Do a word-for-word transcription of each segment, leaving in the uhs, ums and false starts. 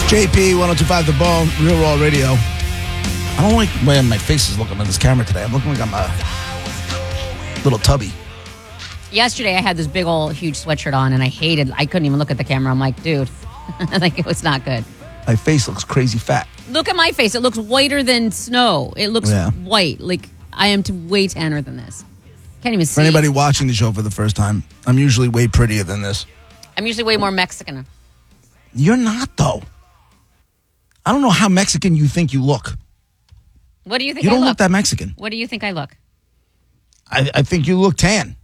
J P, one oh two point five The Bone, Real Raw Radio. I don't like the way my face is looking on this camera today. I'm looking like I'm a little tubby. Yesterday, I had this big old huge sweatshirt on, and I hated. I couldn't even look at the camera. I'm like, dude, like it was not good. My face looks crazy fat. Look at my face. It looks whiter than snow. It looks Yeah. white. Like I am t- way tanner than this. Can't even see. For anybody watching the show for the first time, I'm usually way prettier than this. I'm usually way more Mexican. You're not, though. I don't know how Mexican you think you look. What do you think You I don't look? look that Mexican. What do you think I look? I, I think you look tan.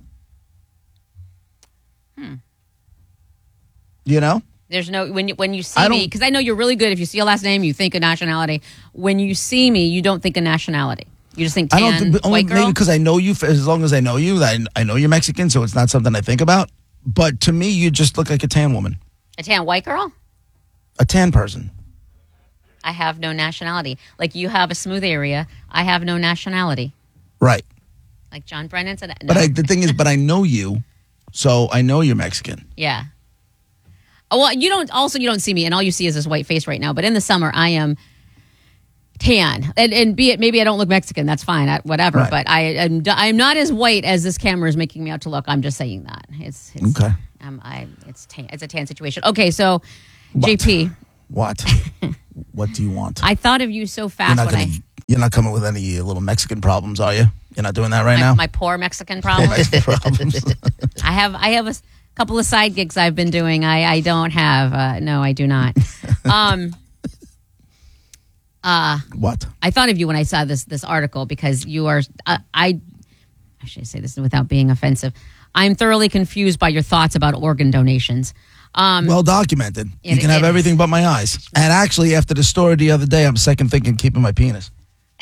Hmm. You know? There's no when you when you see I me don't- because I know you're really good. If you see a last name, you think of nationality. When you see me, you don't think of nationality. You just think tan, I don't think, only white girl. maybe because I know you. For, as long as I know you, I, I know you're Mexican, so it's not something I think about. But to me, you just look like a tan woman, A tan white girl. a tan person. I have no nationality. Like you have a smooth area. I have no nationality. Right. Like John Brennan said. No. But I, the thing is, but I know you, so I know you're Mexican. Yeah. Oh, well, you don't. Also, you don't see me, and all you see is this white face right now. But in the summer, I am tan, and and be it maybe I don't look Mexican. That's fine. I, whatever. Right. But I am I'm not as white as this camera is making me out to look. I'm just saying that. It's, it's Okay. Um, I it's tan, it's a tan situation. Okay, so What? J P, What? What do you want? I thought of you so You're fast not when gonna. I You're not coming with any little Mexican problems, are you? You're not doing that right my, now. my poor Mexican problem. Mexican problems. I have I have a s- couple of side gigs I've been doing. I I don't have. Uh, no, I do not. Um. Uh, What? I thought of you when I saw this this article because you are. Uh, I I should say this without being offensive. I'm thoroughly confused by your thoughts about organ donations. Um, Well documented. It- you can have it- everything but my eyes. And actually, after the story the other day, I'm second thinking keeping my penis.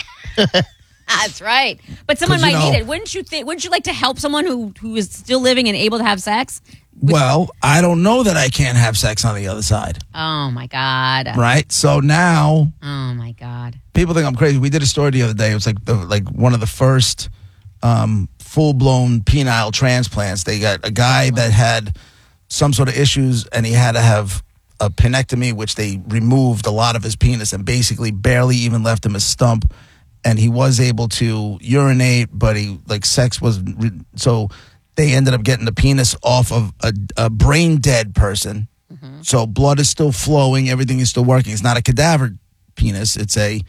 That's right. But someone 'Cause, you might know- need it. Wouldn't you think? Wouldn't you like to help someone who who is still living and able to have sex? Well, I don't know that I can't have sex on the other side, Oh my god. right? So now Oh my god. people think I'm crazy. We did a story the other day. It was like the, like one of the first um, full blown penile transplants. They got a guy that had some sort of issues, and he had to have a penectomy, which they removed a lot of his penis and basically barely even left him a stump. And he was able to urinate, but he like sex was re- so. They ended up getting the penis off of a, a brain dead person. Mm-hmm. So blood is still flowing. Everything is still working. It's not a cadaver penis. It's a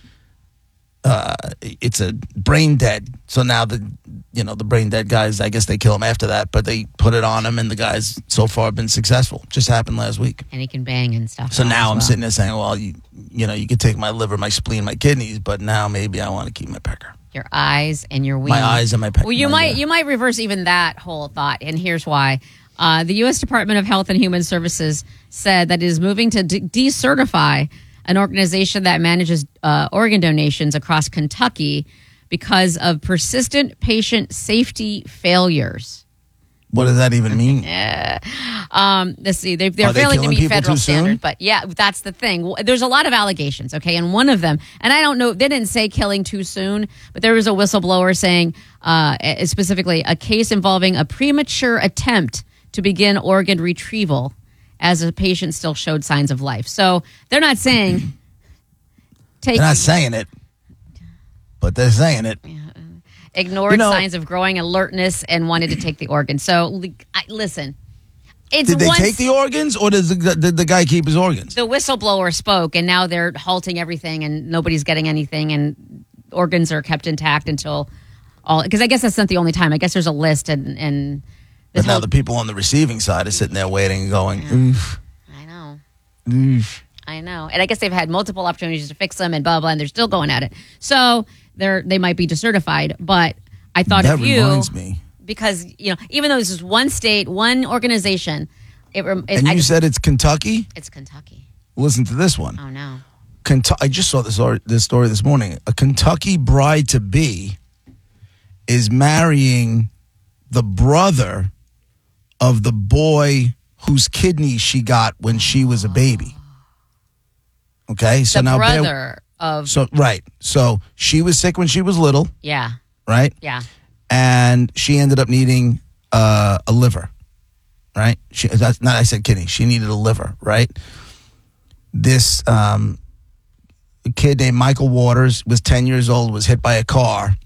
uh, it's a brain dead. So now the you know the brain dead guys, I guess they kill him after that, but they put it on him, and the guys so far have been successful. Just happened last week. And he can bang and stuff. So as now I'm well. sitting there saying, well, you you know, you could take my liver, my spleen, my kidneys, but now maybe I want to keep my pecker. Your eyes and your wings. My eyes and my pecker. Well, you might you might reverse even that whole thought, and here's why. Uh, the U S Department of Health and Human Services said that it is moving to de- decertify an organization that manages uh, organ donations across Kentucky because of persistent patient safety failures. What does that even mean? Yeah. Um, let's see. They're, they're Are they failing to killing meet people federal too soon? standards, but yeah, that's the thing. W- There's a lot of allegations, okay, and one of them, and I don't know, they didn't say killing too soon, but there was a whistleblower saying, uh, eh, specifically, a case involving a premature attempt to begin organ retrieval as a patient still showed signs of life. So they're not saying take They're not saying it, but they're saying it. ignored You know- signs of growing alertness and wanted to take the organ. So li- I, listen, it's Did they once take the organs, or does the, did the guy keep his organs? the whistleblower spoke, and now they're halting everything, and nobody's getting anything, and organs are kept intact until all. Because I guess that's not the only time. I guess there's a list, and and But this now whole- the people on the receiving side are sitting there waiting and going, oof, I know. oof. I know. And I guess they've had multiple opportunities to fix them and blah, blah, and they're still going at it. So they're, they might be decertified. But I thought That of you reminds me. because, you know, even though this is one state, one organization, it, rem- it And you I, said it's Kentucky? it's Kentucky. Listen to this one. Oh, no. Kentu- I just saw this, or- this story this morning. A Kentucky bride-to-be is marrying the brother of the boy whose kidney she got when she was a baby. Okay? So The now bear- brother of, So right. So she was sick when she was little, yeah, right? yeah. And she ended up needing uh, a liver, right? She that's not I said kidney. She needed a liver, right? this um, kid named Michael Waters was ten years old, was hit by a car,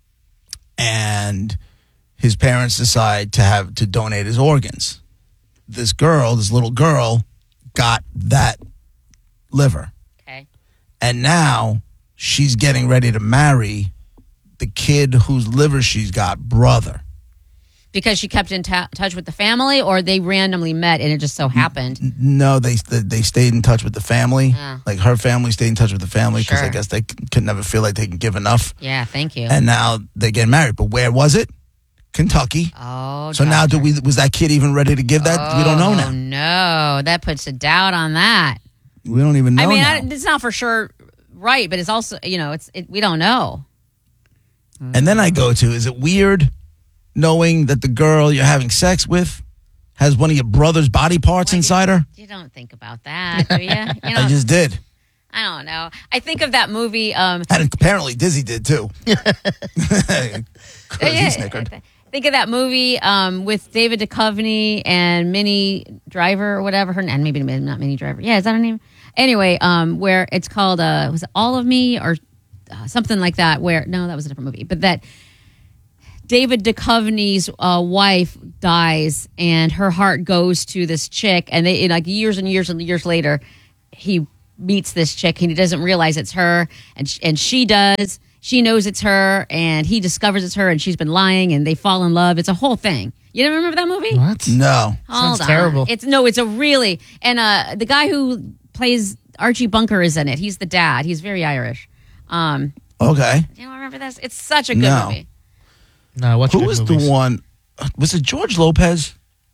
and his parents decide to have to donate his organs. This girl, this little girl, got that liver. Okay. And now she's getting ready to marry the kid whose liver she's got, brother. Because she kept in ta- touch with the family, or they randomly met and it just so happened? No, they they stayed in touch with the family. Oh. Like her family stayed in touch with the family because Sure. I guess they c- could never feel like they can give enough. Yeah, thank you. And now they're getting married. But where was it? Kentucky. oh, So now, do doctor. we? Was that kid even ready to give that? We don't know Oh, now. no. That puts a doubt on that. We don't even know I mean, now. I, it's not for sure right, but it's also, you know, it's it, we don't know. And then I go to, is it weird knowing that the girl you're having sex with has one of your brother's body parts Well, inside her? You don't think about that, do you? you know, I just did. I don't know. I think of that movie. Um, And apparently Dizzy did too. Crazy yeah, snickered. th- think of that movie um, with David Duchovny and Minnie Driver or whatever her name. Maybe not Minnie Driver. Yeah, is that her name? Anyway, um, where it's called uh, was it All of Me or uh, something like that? Where no, that was a different movie. But that David Duchovny's uh, wife dies, and her heart goes to this chick, and they like years and years and years later, he meets this chick, and he doesn't realize it's her, and sh- and she does. She knows it's her, and he discovers it's her, and she's been lying, and they fall in love. It's a whole thing. You don't remember that movie? What? No. Hold Sounds on. terrible. It's no, it's a really and uh, the guy who plays Archie Bunker is in it. He's the dad. He's very Irish. Um, Okay. you don't remember this? It's such a good No. movie. No, what's Who was the one? Was it George Lopez?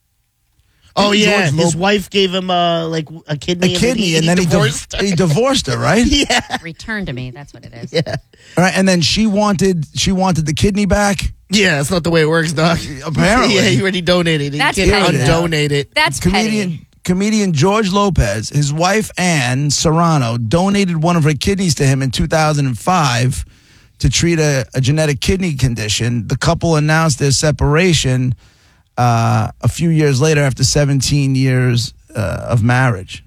Oh Didn't yeah, George his Lop- wife gave him uh, like a kidney, A kidney, and and then he, divorced divorced, he divorced her, right? yeah, Return to Me. That's what it is. yeah, All right, and then she wanted she wanted the kidney back. yeah. That's not the way it works, dog. Apparently. yeah, he already donated. He That's can't petty. undonate it. That's comedian petty. comedian George Lopez, his wife Ann Serrano donated one of her kidneys to him in two thousand five to treat a, a genetic kidney condition. The couple announced their separation uh, a few years later after seventeen years uh, of marriage.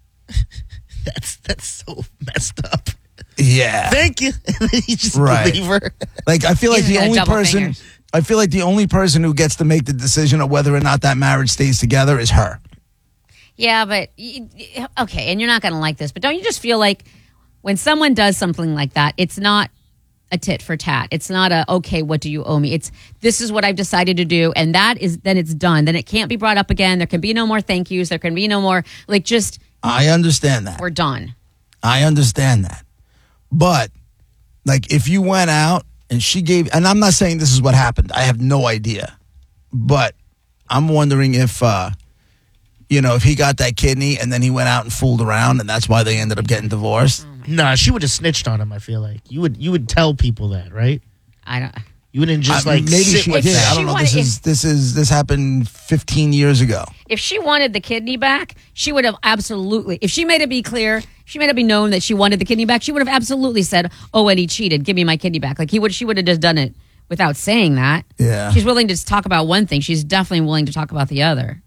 That's that's so messed up. Yeah. Thank you. And then you just Right. believe her. Like I feel like He's the got only double person fingers. I feel like the only person who gets to make the decision of whether or not that marriage stays together is her. Yeah, but y- y- okay, and you're not going to like this, but don't you just feel like when someone does something like that, it's not a tit for tat. It's not a okay, what do you owe me? It's this is what I've decided to do, and that is then it's done. Then it can't be brought up again. There can be no more thank yous. There can be no more like just I understand that. we're done. I understand that. But like if you went out and she gave, and I'm not saying this is what happened. I have no idea. But I'm wondering if uh you know, if he got that kidney and then he went out and fooled around and that's why they ended up getting divorced. Nah, she would have snitched on him. I feel like you would you would tell people that, right? I don't. You wouldn't just I- like maybe sit she with did. that. I don't know. She This wanted- is this is this happened fifteen years ago. If she wanted the kidney back, she would have absolutely. If she made it be clear, she made it be known that she wanted the kidney back. She would have absolutely said, "Oh, and he cheated. Give me my kidney back." Like he would. She would have just done it without saying that. Yeah. She's willing to talk about one thing. She's definitely willing to talk about the other.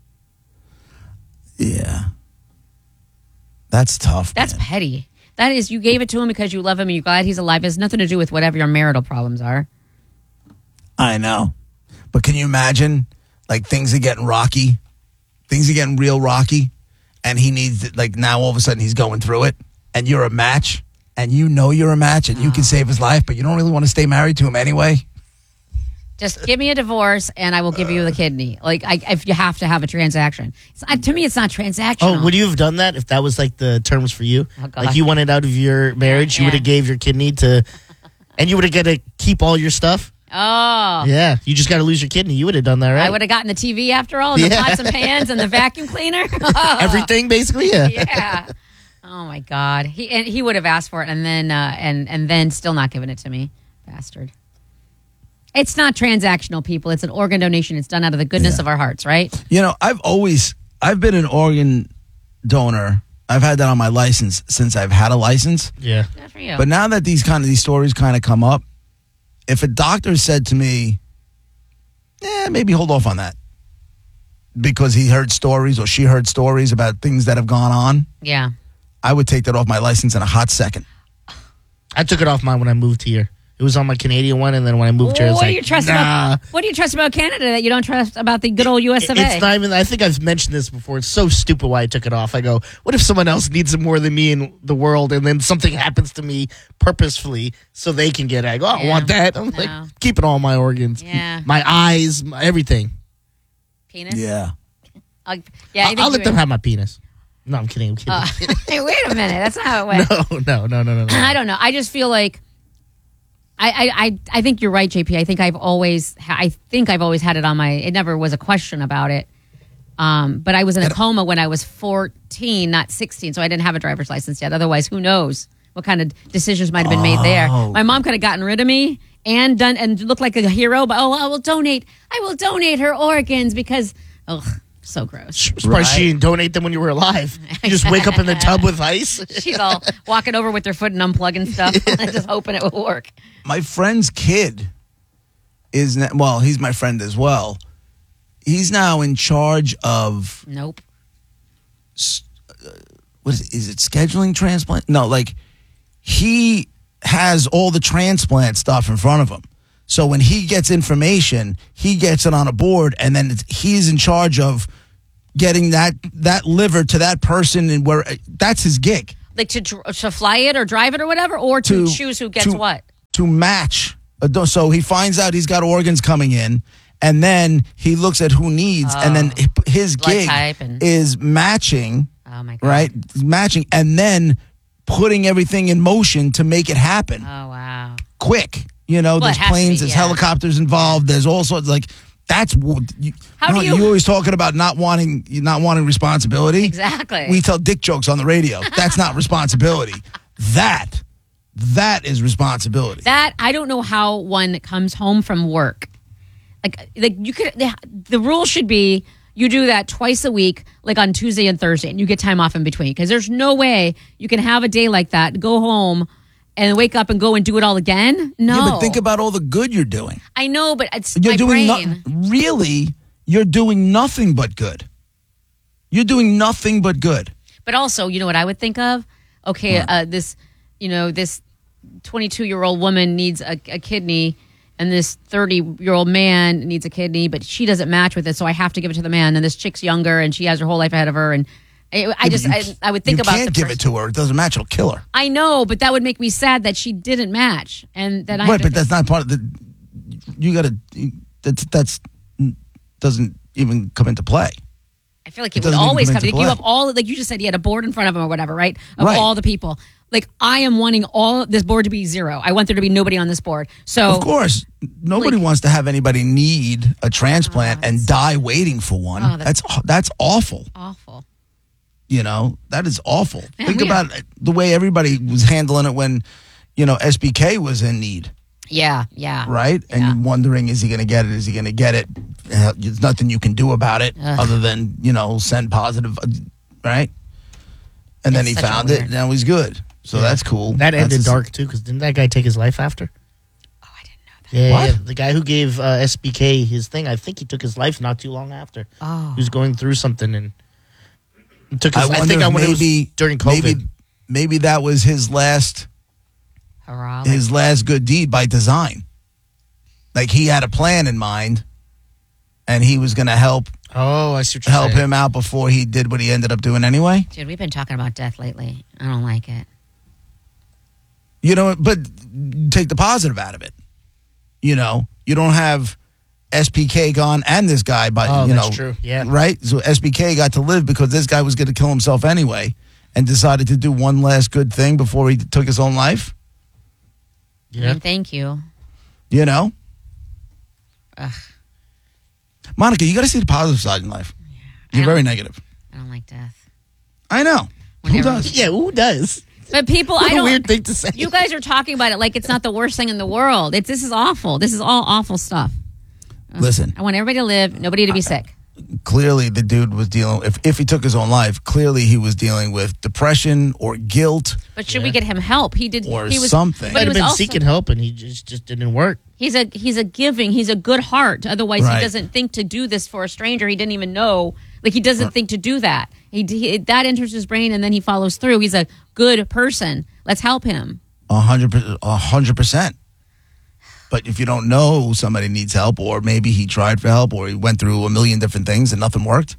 Yeah. That's tough. That's man. petty. That is, you gave it to him because you love him and you're glad he's alive. It has nothing to do with whatever your marital problems are. I know. But can you imagine like things are getting rocky? Things are getting real rocky and he needs like now all of a sudden he's going through it and you're a match and you know you're a match and you can save his life but you don't really want to stay married to him anyway. Just give me a divorce and I will give you the kidney. Like, I, if you have to have a transaction. It's not, to me, it's not transactional. Oh, would you have done that if that was like the terms for you? Oh, God. Like you wanted out of your marriage, you Yeah. would have gave your kidney to, and you would have got to keep all your stuff. Oh. Yeah, you just got to lose your kidney. You would have done that, right? I would have gotten the T V after all, and the Yeah. pots and pans, and the vacuum cleaner. Everything basically. Yeah. Yeah. Oh my God. He and he would have asked for it, and then uh, and and then still not given it to me, bastard. It's not transactional, people. It's an organ donation. It's done out of the goodness Yeah. of our hearts, right? You know, I've always I've been an organ donor. I've had that on my license since I've had a license. Yeah. Good for you. But now that these kind of these stories kind of come up, if a doctor said to me, "Eh, maybe hold off on that," because he heard stories or she heard stories about things that have gone on, yeah. I would take that off my license in a hot second. I took it off mine when I moved here. It was on my Canadian one, and then when I moved here, I was what like, do you trust nah. about? What do you trust about Canada that you don't trust about the good old U S of A? It's not even. I think I've mentioned this before. It's so stupid why I took it off. I go, what if someone else needs it more than me in the world, and then something happens to me purposefully so they can get it? I go, I don't Yeah. want that. I'm No. like, keeping all my organs, Yeah. my eyes, my, everything. Penis. Yeah. Uh, yeah. I I'll, think I'll you let them would- have my penis. No, I'm kidding. I'm kidding. Uh, hey, wait a minute. That's not how it went. no, no, no, no, no, no. I don't know. I just feel like I, I, I, I think you're right, J P. I think I've always ha- I think I've always had it on my. It never was a question about it. Um, but I was in a coma when I was fourteen, not sixteen, so I didn't have a driver's license yet. Otherwise, who knows what kind of decisions might have been made there? Oh. My mom could have gotten rid of me and done and looked like a hero. But oh, I will donate. I will donate her organs because ugh, so gross. Surprised Right. she didn't donate them when you were alive. You just wake up in the tub with ice. She's all walking over with her foot and unplugging stuff, just hoping it will work. My friend's kid is now, well, he's my friend as well. He's now in charge of Nope. what is it, is it scheduling transplant? No, like he has all the transplant stuff in front of him. So when he gets information, he gets it on a board, and then it's, he's in charge of getting that that liver to that person, and where that's his gig. Like to dr- to fly it or drive it or whatever, or to, To- choose who gets to- what. To match. a do- So he finds out he's got organs coming in, and then he looks at who needs, and then his Blood gig type and- is matching, Oh my god! right? Matching, and then putting everything in motion to make it happen Oh wow! quick. You know, Well, it there's has to planes, be, there's yeah. helicopters involved. There's all sorts like that's what you, How do you, you- always talking about not wanting not wanting responsibility. Exactly. We tell dick jokes on the radio. That's not responsibility. That that is responsibility. That I don't know how one comes home from work. Like like you could the, the rule should be you do that twice a week, like on Tuesday and Thursday, and you get time off in between. Because there's no way you can have a day like that, go home, and wake up and go and do it all again. No, Yeah, but think about all the good you're doing. I know, but it's You're my doing brain. no- really. You're doing nothing but good. You're doing nothing but good. But also, you know what I would think of? Okay, uh, this, you know, this twenty-two-year-old woman needs a, a kidney, and this thirty-year-old man needs a kidney, but she doesn't match with it, so I have to give it to the man. And this chick's younger, and she has her whole life ahead of her, and I, I just, You I, c- I would think you about can't the give person. it to her. It doesn't match. It'll kill her. I know, but that would make me sad that she didn't match, and that I Right, have to but that's not part of the. You got to. That's that's doesn't even come into play. I feel like It it would doesn't even always come come. into Like you play. have all, like you just said, he had a board in front of him or whatever, right? Of Right. all the people. Like I am wanting all this board to be zero. I want there to be nobody on this board. So Of course, nobody Like- wants to have anybody need a transplant Oh, and die waiting for one. Oh, that's that's- that's awful. awful. You know, that is awful. Yeah, Think we are. about the way everybody was handling it when, you know, S B K was in need, Yeah, yeah. right? And Yeah. you're wondering, is he going to get it? Is he going to get it? Uh, There's nothing you can do about it Ugh. other than, you know, send positive, uh, right? And then It's he such a found it, weird- and now he's good. So Yeah. that's cool. That That's ended a- dark too, because didn't that guy take his life after? Oh, I didn't know that. Yeah, What? yeah. The guy who gave uh, S B K his thing, I think he took his life not too long after. Oh. He was going through something and took his. I I, wonder think if I when it maybe was during COVID. Maybe, maybe that was his last Hurrah. his last good deed by design. Like he had a plan in mind, and he was going to help oh, I see what you're help saying. him out before he did what he ended up doing anyway. Dude, we've been talking about death lately. I don't like it. You know, but take the positive out of it. You know, you don't have S P K gone and this guy, but Oh, you that's know, true. Yeah. right. So S P K got to live because this guy was going to kill himself anyway, and decided to do one last good thing before he took his own life. I Yeah. mean, thank you. You know, Ugh, Monica, you got to see the positive side in life. I You're don't- very negative. I don't like death. I know. Who Whenever- does? Yeah, who does? But people, What I a don't. weird thing to say. You guys are talking about it like it's not the worst thing in the world. It's this is awful. This is all awful stuff. Listen, I want everybody to live, nobody to be sick. clearly the dude was dealing, if, if he took his own life, clearly he was dealing with depression or guilt. But should we get him help? He did. Or he was, something. But Might he have was been also, seeking help and he just just didn't work. He's a he's a giving. He's a good heart. Otherwise, Right. he doesn't think to do this for a stranger. He didn't even know Like he doesn't think to do that. He, he that enters his brain and then he follows through. He's a good person. Let's help him. A hundred, per- a hundred percent. But if you don't know somebody needs help, or maybe he tried for help, or he went through a million different things and nothing worked.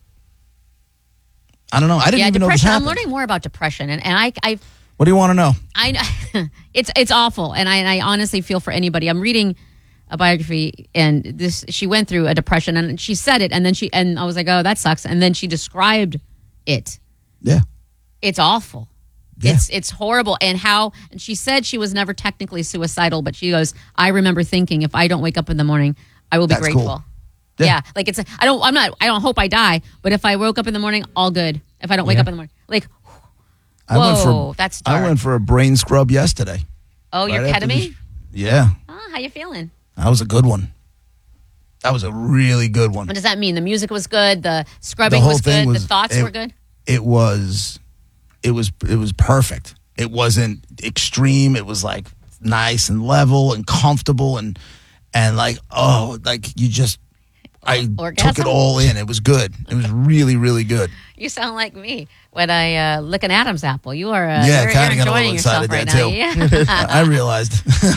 I don't know. I didn't Yeah, even know this depression. I'm happened. learning more about depression, and, and I I What do you want to know? I it's it's awful, and I and I honestly feel for anybody. I'm reading a biography, and this she went through a depression, and she said it, and then she and I was like, oh, that sucks, and then she described it. Yeah. It's awful. Yeah. It's it's horrible, and how and she said she was never technically suicidal, but she goes, I remember thinking if I don't wake up in the morning, I will be That's grateful. cool. Yeah. Yeah. like it's I don't I'm not I don't hope I die, but if I woke up in the morning, all good. If I don't wake Yeah. up in the morning, like I went whoa, for that's dark. I went for a brain scrub yesterday. oh, you're right after ketamine? the- Yeah, Oh, how you feeling? that was a good one. That was a really good one. What does that mean? The music was good. The scrubbing The whole was thing good. was- the thoughts it- were good. It was, it was, it was perfect. It wasn't extreme. It was like nice and level and comfortable and and like oh, like you just. I Orgasm? took it all in. It was good. It was really, really good. You sound like me when I uh, lick an Adam's apple. You are uh, Yeah, you're, kinda you're got a enjoying little yourself excited right there, now. too. Yeah. I realized.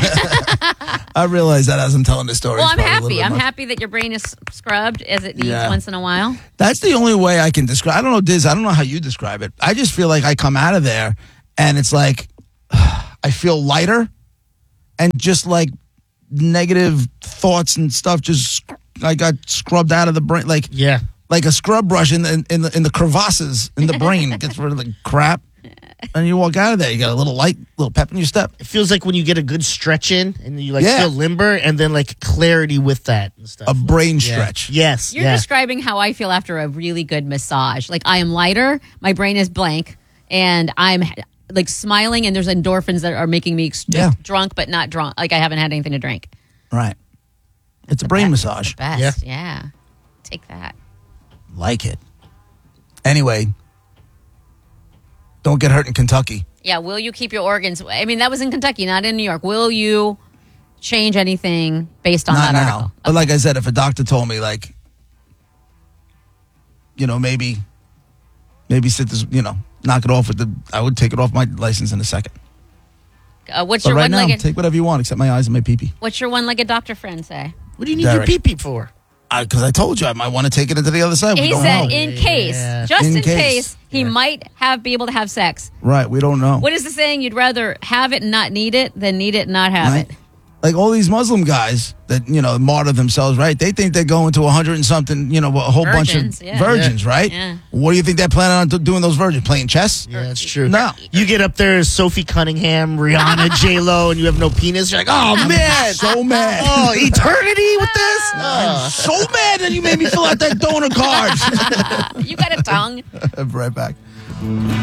I realized that as I'm telling the story. Well, it's I'm probably a little happy. bit I'm much. happy that your brain is scrubbed as it needs Yeah. once in a while. That's the only way I can describe. I don't know, Diz. I don't know how you describe it. I just feel like I come out of there and it's like I feel lighter, and just like negative thoughts and stuff just I got scrubbed out of the brain, like Yeah. like a scrub brush in the in the in the crevasses in the brain. It gets rid of the crap, and you walk out of there. You got a little light, little pep in your step. It feels like when you get a good stretch in and you like Yeah. feel limber and then like clarity with that and stuff. A brain Yeah. stretch. Yes. You're yeah. describing how I feel after a really good massage. Like I am lighter, my brain is blank, and I'm like smiling, and there's endorphins that are making me ex- Yeah. drunk, but not drunk. Like I haven't had anything to drink. Right. It's a brain Be- massage. The best. Yeah. Take that. Like it. Anyway, don't get hurt in Kentucky. Yeah, will you keep your organs? I mean, that was in Kentucky, not in New York. Will you change anything based on Not that now. article? But like I said, if a doctor told me, like, you know, maybe, maybe sit this, you know, knock it off with the, I would take it off my license in a second. Uh, what's But your right now, one-legged? take whatever you want except my eyes and my pee-pee. What's your one-legged doctor friend say? What do you need Derek. your pee pee for? Because I, told you I might want to take it into the other side. We He don't said, know. in Yeah. case, just in, In case, case. he might have be able to have sex. Right, we don't know. What is the saying? You'd rather have it and not need it than need it and not have Right? it. Like all these Muslim guys that, you know, martyr themselves, right? They think they're going to a hundred and something, you know, a whole Virgins, bunch of yeah. virgins, Yeah. right? Yeah. What do you think they're planning on do- doing those virgins? Playing chess? Yeah, that's true. No. You get up there as Sophie Cunningham, Rihanna, J Lo, and you have no penis. You're like, oh man, So mad. oh eternity with this. Oh. So mad that you made me fill out that donor card. You got a tongue. Right back.